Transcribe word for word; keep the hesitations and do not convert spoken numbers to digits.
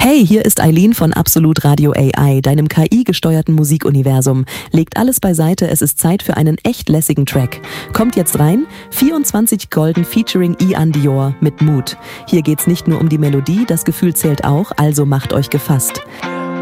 Hey, hier ist Eileen von Absolut Radio A I, deinem K I-gesteuerten Musikuniversum. Legt alles beiseite, es ist Zeit für einen echt lässigen Track. Kommt jetzt rein, vierundzwanzig Golden featuring Ian Dior mit Mut. Hier geht's nicht nur um die Melodie, das Gefühl zählt auch, also macht euch gefasst.